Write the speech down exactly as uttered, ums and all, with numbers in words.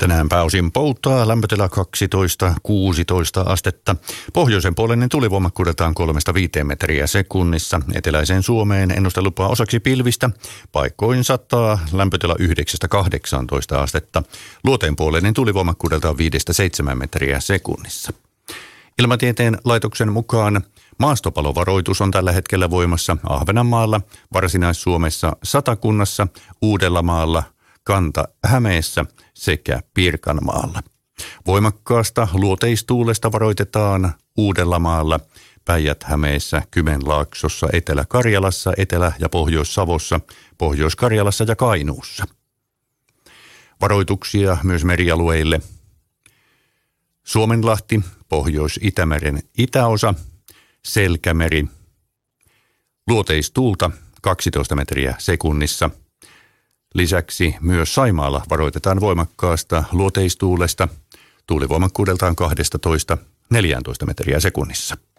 Tänään pääosin poutaa, lämpötila kaksitoista kuusitoista astetta. Pohjoisen puoleinen tulivoimakkuudeltaan kolmesta viiteen metriä sekunnissa. Eteläiseen Suomeen ennustelupaa osaksi pilvistä. Paikkoin sataa, lämpötila yhdeksästä kahdeksaantoista astetta. Luoteenpuoleinen tulivoimakkuudeltaan viidestä seitsemään metriä sekunnissa. Ilmatieteen laitoksen mukaan maastopalovaroitus on tällä hetkellä voimassa Ahvenanmaalla, Varsinais-Suomessa, Satakunnassa, Uudellamaalla, Kanta-Hämeessä sekä Pirkanmaalla. Voimakkaasta luoteistuulesta varoitetaan Uudellamaalla, Päijät-Hämeessä, Kymenlaaksossa, Etelä-Karjalassa, Etelä- ja Pohjois-Savossa, Pohjois-Karjalassa ja Kainuussa. Varoituksia myös merialueille: Suomenlahti, Pohjois-Itämeren itäosa, Selkämeri, luoteistuulta kaksitoista metriä sekunnissa. Lisäksi myös Saimaalla varoitetaan voimakkaasta luoteistuulesta, tuulivoimakkuudeltaan kaksitoista neljätoista metriä sekunnissa.